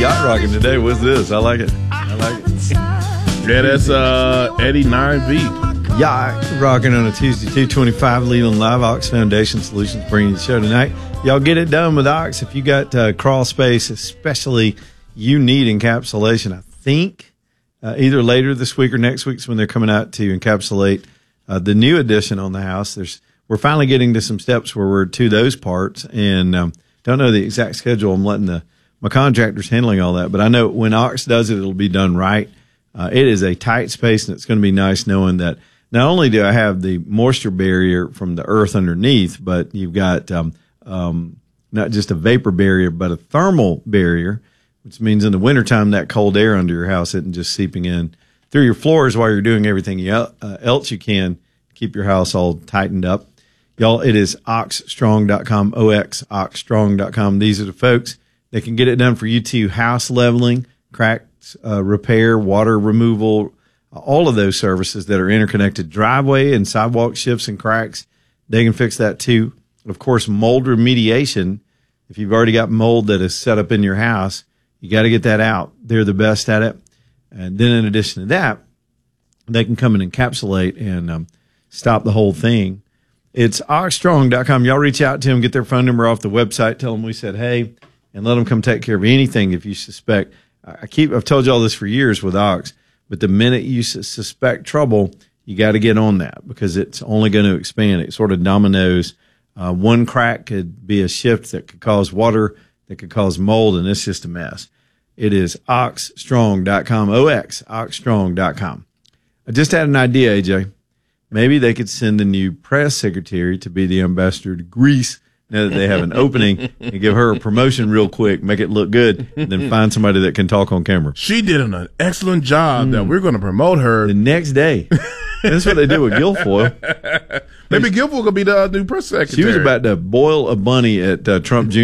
yacht rocking today. What's this? I like it. Yeah, that's Eddie 9V. Yacht rocking on a Tuesday, 225 Leland Live. Ox Foundation Solutions bringing you the show tonight. Y'all get it done with Ox. If you got crawl space, especially you need encapsulation, I think either later this week or next week's when they're coming out to encapsulate the new addition on the house. We're finally getting to some steps where we're to those parts, and don't know the exact schedule. I'm letting my contractors handling all that, but I know when Ox does it, it'll be done right. It is a tight space, and it's going to be nice knowing that not only do I have the moisture barrier from the earth underneath, but you've got not just a vapor barrier, but a thermal barrier, which means in the wintertime that cold air under your house isn't just seeping in through your floors while you're doing everything else you can to keep your house all tightened up. Y'all, it is oxstrong.com, oxstrong.com. These are the folks that can get it done for you too. House leveling, cracks, repair, water removal, all of those services that are interconnected. Driveway and sidewalk shifts and cracks, they can fix that too. Of course, mold remediation. If you've already got mold that is set up in your house, you got to get that out. They're the best at it. And then in addition to that, they can come and encapsulate and stop the whole thing. It's oxstrong.com. Y'all reach out to them, get their phone number off the website, tell them we said hey, and let them come take care of anything if you suspect. I've told you all this for years with Ox, but the minute you suspect trouble, you got to get on that because it's only going to expand. It sort of dominoes. One crack could be a shift that could cause water, that could cause mold, and it's just a mess. It is oxstrong.com, oxstrong.com. I just had an idea, AJ. Maybe they could send a new press secretary to be the ambassador to Greece now that they have an opening and give her a promotion real quick, make it look good, and then find somebody that can talk on camera. She did an excellent job that we're going to promote her. The next day. That's what they did with Guilfoyle. Maybe Guilfoyle could be the new press secretary. She was about to boil a bunny at Trump Jr.